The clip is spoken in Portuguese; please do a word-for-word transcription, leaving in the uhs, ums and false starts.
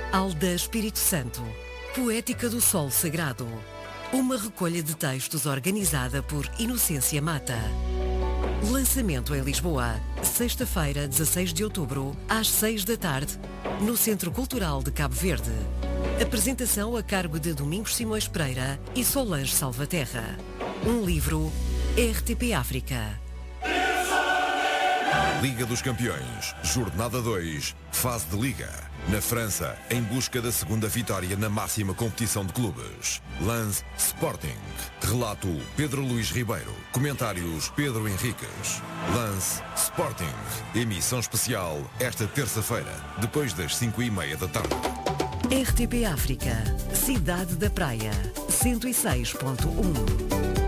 Alda Espírito Santo, Poética do Sol Sagrado. Uma recolha de textos organizada por Inocência Mata. Lançamento em Lisboa, sexta-feira, dezasseis de outubro, às seis da tarde, no Centro Cultural de Cabo Verde. Apresentação a cargo de Domingos Simões Pereira e Solange Salvaterra. Um livro, R T P África. Liga dos Campeões, Jornada dois, Fase de Liga. Na França, em busca da segunda vitória na máxima competição de clubes. Lens Sporting. Relato Pedro Luís Ribeiro. Comentários Pedro Henriques. Lens Sporting. Emissão especial esta terça-feira, depois das cinco e meia da tarde. R T P África, Cidade da Praia, cento e seis ponto um.